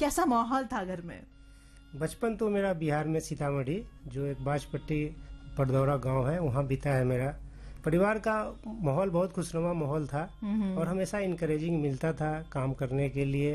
कैसा माहौल था घर में? बचपन तो मेरा बिहार में सीतामढ़ी, जो एक बाजपट्टी पडदौरा गांव है, वहाँ बीता है मेरा। परिवार का माहौल बहुत खुशनुमा माहौल था और हमेशा इनकरेजिंग मिलता था काम करने के लिए।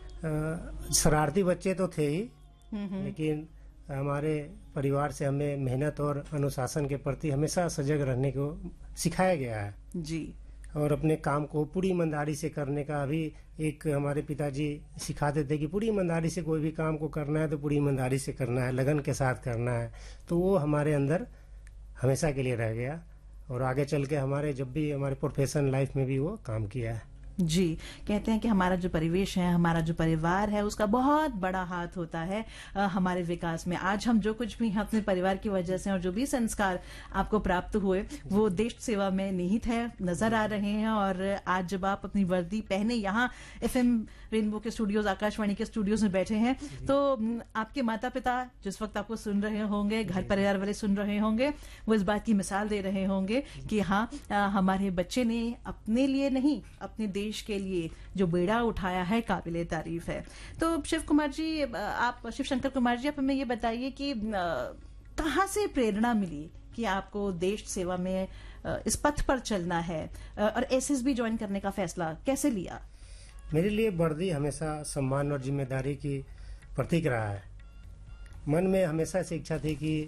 शरारती बच्चे तो थे ही, लेकिन हमारे परिवार से हमें मेहनत और अनुशासन के प्रति हमेशा सजग रहने को सिखाया गया है जी। और अपने काम को पूरी ईमानदारी से करने का भी एक हमारे पिताजी सिखाते थे कि पूरी ईमानदारी से कोई भी काम को करना है तो पूरी ईमानदारी से करना है, लगन के साथ करना है। तो वो हमारे अंदर हमेशा के लिए रह गया और आगे चल के हमारे जब भी हमारे प्रोफेशनल लाइफ में भी वो काम किया है। जी, कहते हैं कि हमारा जो परिवेश है, हमारा जो परिवार है, उसका बहुत बड़ा हाथ होता है हमारे विकास में। आज हम जो कुछ भी अपने परिवार की वजह से और जो भी संस्कार आपको प्राप्त हुए वो देश सेवा में निहित है, नजर आ रहे हैं। और आज जब आप अपनी वर्दी पहने यहाँ FM रेनबो के स्टूडियोज, आकाशवाणी के स्टूडियोज में बैठे हैं, तो आपके माता पिता जिस वक्त आपको सुन रहे होंगे, घर परिवार वाले सुन रहे होंगे, वो इस बात की मिसाल दे रहे होंगे कि हाँ, हमारे बच्चे ने अपने लिए नहीं, अपने देश के लिए जो बेड़ा उठाया है, काबिले तारीफ है। तो शिव शंकर कुमार जी, आप हमें ये बताइए कि कहाँ से प्रेरणा मिली कि आपको देश सेवा में इस पथ पर चलना है और SSB ज्वाइन करने का फैसला कैसे लिया? मेरे लिए वर्दी हमेशा सम्मान और जिम्मेदारी की प्रतीक रहा है। मन में हमेशा से इच्छा थी कि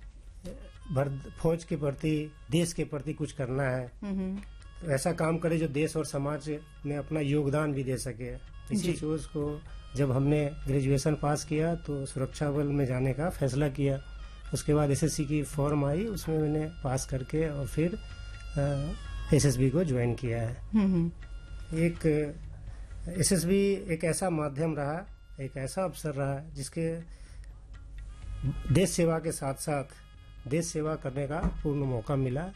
फौज के प्रति, देश के प्रति कुछ करना है, तो ऐसा काम करे जो देश और समाज में अपना योगदान भी दे सके। इसी सोच को जब हमने ग्रेजुएशन पास किया तो सुरक्षा बल में जाने का फैसला किया। उसके बाद SSC की फॉर्म आई, उसमें मैंने पास करके और फिर SSB को ज्वाइन किया है। एक SSB एक ऐसा माध्यम रहा, एक ऐसा अवसर रहा जिसके देश सेवा के साथ साथ देश सेवा करने का पूर्ण मौका मिला।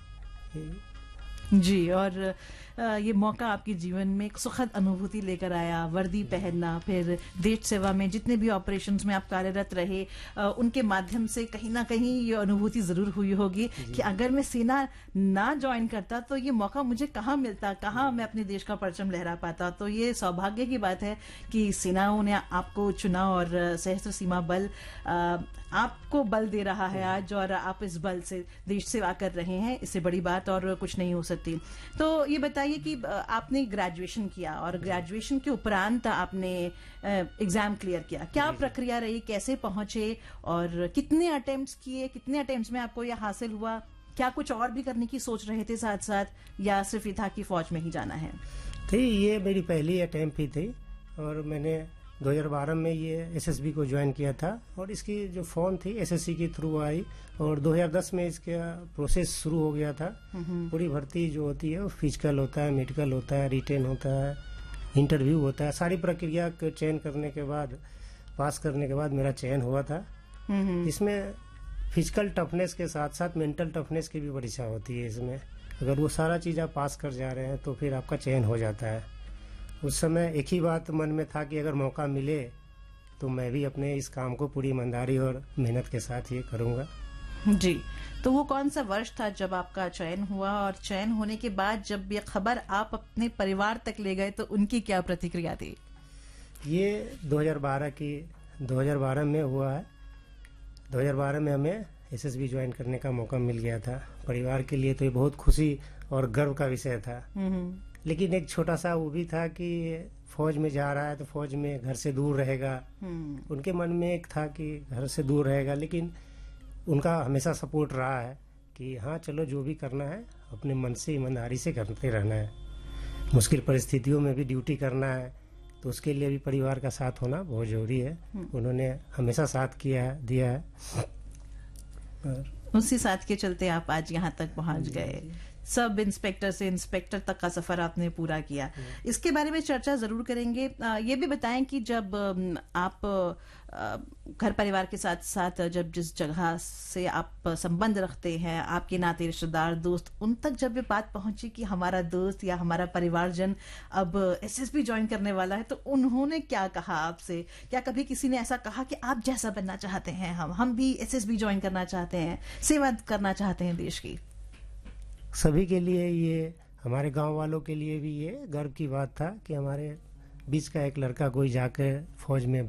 जी, और ये मौका आपके जीवन में एक सुखद अनुभूति लेकर आया। वर्दी पहनना, फिर देश सेवा में जितने भी ऑपरेशंस में आप कार्यरत रहे, उनके माध्यम से कहीं ना कहीं ये अनुभूति जरूर हुई होगी कि अगर मैं सेना ना ज्वाइन करता तो ये मौका मुझे कहाँ मिलता, कहाँ मैं अपने देश का परचम लहरा पाता। तो ये सौभाग्य की बात है कि सेनाओं ने आपको चुना और सशस्त्र सीमा बल आपको बल दे रहा है आज, और आप इस बल से देश सेवा कर रहे हैं। इससे बड़ी बात और कुछ नहीं हो सकती। तो ये बताइए कि आपने ग्रेजुएशन किया और ग्रेजुएशन के उपरांत आपने एग्जाम क्लियर किया, क्या प्रक्रिया रही, कैसे पहुंचे और कितने अटेम्प्ट्स किए, कितने अटेम्प्ट्स में आपको यह हासिल हुआ? क्या कुछ और भी करने की सोच रहे थे साथ साथ, या सिर्फ ये था कि फौज में ही जाना है? थी, ये मेरी पहली अटेम्प्ट ही थी और मैंने 2012 में ये SSB को ज्वाइन किया था और इसकी जो फॉर्म थी SSC के थ्रू आई और 2010 में इसका प्रोसेस शुरू हो गया था। पूरी भर्ती जो होती है वो फिजिकल होता है, मेडिकल होता है, रिटेन होता है, इंटरव्यू होता है। सारी प्रक्रिया का चयन करने के बाद, पास करने के बाद मेरा चयन हुआ था। इसमें फिजिकल टफनेस के साथ साथ मेंटल टफनेस की भी परीक्षा होती है। इसमें अगर वो सारा चीज़ आप पास कर जा रहे हैं तो फिर आपका चयन हो जाता है। उस समय एक ही बात मन में था कि अगर मौका मिले तो मैं भी अपने इस काम को पूरी ईमानदारी और मेहनत के साथ ये करूँगा। जी, तो वो कौन सा वर्ष था जब आपका चयन हुआ, और चयन होने के बाद जब ये खबर आप अपने परिवार तक ले गए तो उनकी क्या प्रतिक्रिया थी? ये 2012 में हुआ है। 2012 में हमें SSB ज्वाइन करने का मौका मिल गया था। परिवार के लिए तो ये बहुत खुशी और गर्व का विषय था। लेकिन एक छोटा सा वो भी था कि फौज में जा रहा है तो फौज में घर से दूर रहेगा। उनके मन में एक था कि घर से दूर रहेगा, लेकिन उनका हमेशा सपोर्ट रहा है कि हाँ चलो जो भी करना है अपने मन से ईमानदारी से करते रहना है। मुश्किल परिस्थितियों में भी ड्यूटी करना है, तो उसके लिए भी परिवार का साथ होना बहुत जरूरी है। उन्होंने हमेशा साथ दिया है। उसी साथ के चलते आप आज यहाँ तक पहुँच गए। सब इंस्पेक्टर से इंस्पेक्टर तक का सफर आपने पूरा किया। इसके बारे में चर्चा जरूर करेंगे। ये भी बताएं कि जब आप घर परिवार के साथ साथ जब जिस जगह से आप संबंध रखते हैं, आपके नाते रिश्तेदार, दोस्त, उन तक जब ये बात पहुंची कि हमारा दोस्त या हमारा परिवारजन अब SSB ज्वाइन करने वाला है, तो उन्होंने क्या कहा आपसे? क्या कभी किसी ने ऐसा कहा कि आप जैसा बनना चाहते हैं, हम भी SSB ज्वाइन करना चाहते हैं, सेवा करना चाहते हैं देश की? सभी के लिए, ये हमारे गांव वालों के लिए भी ये गर्व की बात था कि हमारे बीच का एक लड़का कोई जाकर फौज में